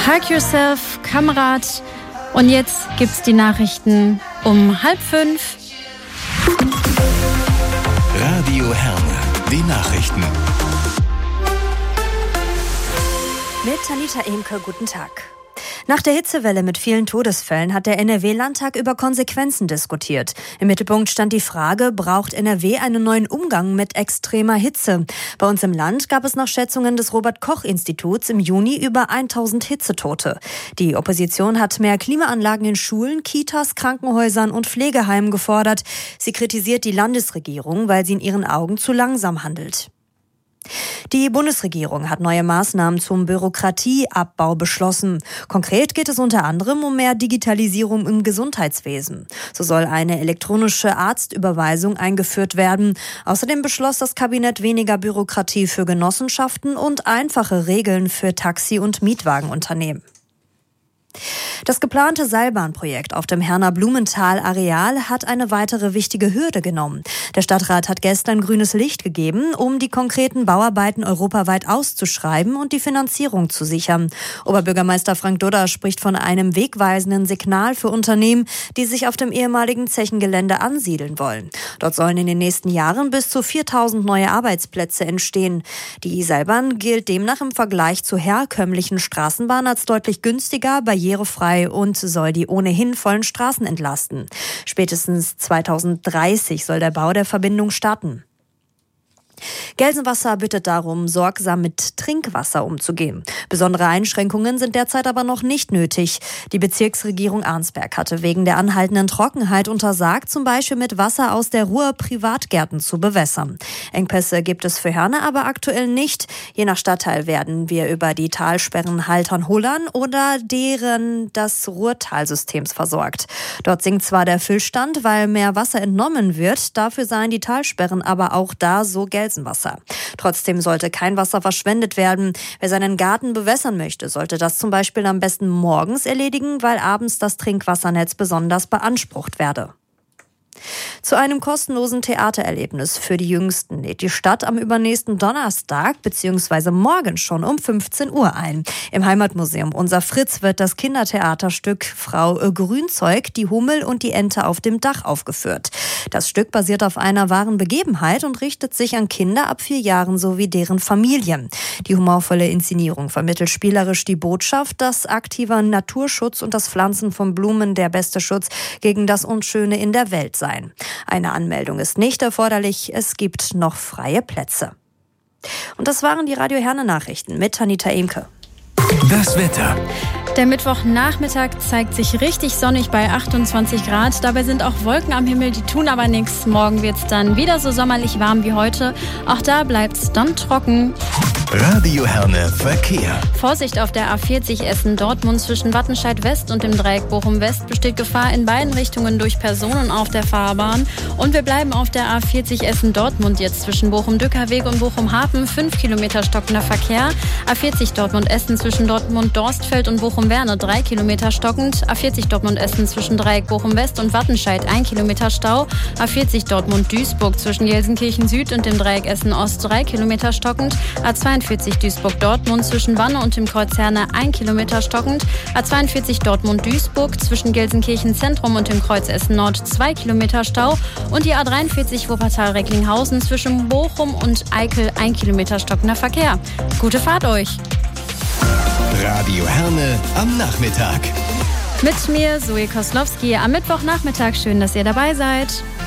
Hug Yourself, Kamerad. Und jetzt gibt's die Nachrichten um 4:30. Radio Herne, die Nachrichten. Mit Anita Emke, guten Tag. Nach der Hitzewelle mit vielen Todesfällen hat der NRW-Landtag über Konsequenzen diskutiert. Im Mittelpunkt stand die Frage, braucht NRW einen neuen Umgang mit extremer Hitze? Bei uns im Land gab es nach Schätzungen des Robert-Koch-Instituts im Juni über 1000 Hitzetote. Die Opposition hat mehr Klimaanlagen in Schulen, Kitas, Krankenhäusern und Pflegeheimen gefordert. Sie kritisiert die Landesregierung, weil sie in ihren Augen zu langsam handelt. Die Bundesregierung hat neue Maßnahmen zum Bürokratieabbau beschlossen. Konkret geht es unter anderem um mehr Digitalisierung im Gesundheitswesen. So soll eine elektronische Arztüberweisung eingeführt werden. Außerdem beschloss das Kabinett weniger Bürokratie für Genossenschaften und einfache Regeln für Taxi- und Mietwagenunternehmen. Das geplante Seilbahnprojekt auf dem Herner Blumenthal-Areal hat eine weitere wichtige Hürde genommen. Der Stadtrat hat gestern grünes Licht gegeben, um die konkreten Bauarbeiten europaweit auszuschreiben und die Finanzierung zu sichern. Oberbürgermeister Frank Dudder spricht von einem wegweisenden Signal für Unternehmen, die sich auf dem ehemaligen Zechengelände ansiedeln wollen. Dort sollen in den nächsten Jahren bis zu 4000 neue Arbeitsplätze entstehen. Die Seilbahn gilt demnach im Vergleich zur herkömmlichen Straßenbahn als deutlich günstiger, barrierefrei und soll die ohnehin vollen Straßen entlasten. Spätestens 2030 soll der Bau der Verbindung starten. Gelsenwasser bittet darum, sorgsam mit Trinkwasser umzugehen. Besondere Einschränkungen sind derzeit aber noch nicht nötig. Die Bezirksregierung Arnsberg hatte wegen der anhaltenden Trockenheit untersagt, zum Beispiel mit Wasser aus der Ruhr Privatgärten zu bewässern. Engpässe gibt es für Herne aber aktuell nicht. Je nach Stadtteil werden wir über die Talsperren Haltern-Hollern oder deren des Ruhrtalsystems versorgt. Dort sinkt zwar der Füllstand, weil mehr Wasser entnommen wird, dafür seien die Talsperren aber auch da so Gelsenwasser. Trotzdem sollte kein Wasser verschwendet werden. Wer seinen Garten bewässern möchte, sollte das zum Beispiel am besten morgens erledigen, weil abends das Trinkwassernetz besonders beansprucht werde. Zu einem kostenlosen Theatererlebnis für die Jüngsten lädt die Stadt am übernächsten Donnerstag bzw. morgen schon um 15 Uhr ein. Im Heimatmuseum Unser Fritz wird das Kindertheaterstück Frau Grünzeug, die Hummel und die Ente auf dem Dach aufgeführt. Das Stück basiert auf einer wahren Begebenheit und richtet sich an Kinder ab 4 Jahren sowie deren Familien. Die humorvolle Inszenierung vermittelt spielerisch die Botschaft, dass aktiver Naturschutz und das Pflanzen von Blumen der beste Schutz gegen das Unschöne in der Welt sein. Eine Anmeldung ist nicht erforderlich, es gibt noch freie Plätze. Und das waren die Radio Herne Nachrichten mit Anita Emke. Das Wetter. Der Mittwochnachmittag zeigt sich richtig sonnig bei 28 Grad. Dabei sind auch Wolken am Himmel, die tun aber nichts. Morgen wird es dann wieder so sommerlich warm wie heute. Auch da bleibt es dann trocken. Radio Herne Verkehr. Vorsicht auf der A40 Essen-Dortmund zwischen Wattenscheid West und dem Dreieck Bochum West besteht Gefahr in beiden Richtungen durch Personen auf der Fahrbahn. Und wir bleiben auf der A40 Essen-Dortmund jetzt zwischen Bochum-Dückerweg und Bochum-Hafen. 5 Kilometer stockender Verkehr. A40 Dortmund-Essen zwischen Dortmund-Dorstfeld und Bochum-Werne 3 Kilometer stockend. A40 Dortmund-Essen zwischen Dreieck Bochum West und Wattenscheid 1 Kilometer Stau. A40 Dortmund-Duisburg zwischen Gelsenkirchen Süd und dem Dreieck Essen Ost 3 Kilometer stockend. A42 Duisburg-Dortmund zwischen Wanne und dem Kreuz Herne 1 Kilometer stockend. A42 Dortmund-Duisburg zwischen Gelsenkirchen Zentrum und dem Kreuz Essen Nord 2 Kilometer Stau. Und die A43 Wuppertal-Recklinghausen zwischen Bochum und Eickel 1 Kilometer stockender Verkehr. Gute Fahrt euch! Radio Herne am Nachmittag. Mit mir, Zoe Koslowski, am Mittwochnachmittag. Schön, dass ihr dabei seid.